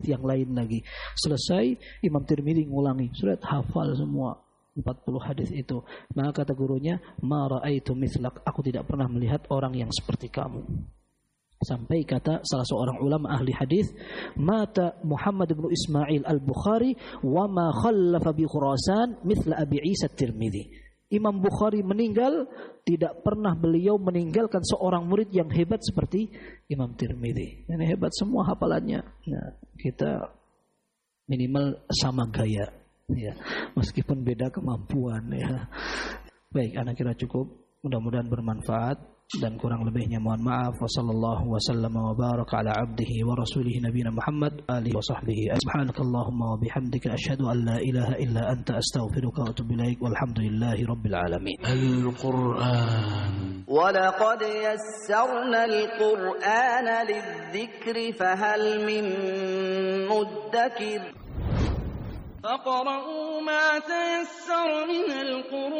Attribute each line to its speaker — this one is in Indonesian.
Speaker 1: yang lain lagi. Selesai, Imam Tirmidzi ngulangi, sudah hafal semua 40 hadis itu. Maka kata gurunya, ma ra'aitu mithlak, aku tidak pernah melihat orang yang seperti kamu. Sampai kata salah seorang ulama ahli hadis, mata Muhammad bin Ismail al-Bukhari wa ma khallafa bi Khurasan mithla Abi Isa Tirmidzi. Imam Bukhari meninggal, tidak pernah beliau meninggalkan seorang murid yang hebat seperti Imam Tirmidzi. Ini hebat semua hafalannya. Nah, kita minimal sama gaya, ya, meskipun beda kemampuan, ya. Baik, anak kira cukup. Mudah-mudahan bermanfaat, dan kurang lebihnya mohon maaf. Wassallallahu wasallam wa baraka ala abdihi wa rasulihi nabiyina Muhammad alihi wa sahbihi. Subhanakallahumma wa bihamdika asyhadu an la ilaha illa anta astaghfiruka wa atubu ilaik. Walhamdulillahi rabbil alamin.
Speaker 2: Al-Qur'an. Wa laqad yassarna al-Qur'ana lidh-dhikri fahal min muddakir. فقرأوا ما تيسر من القرآن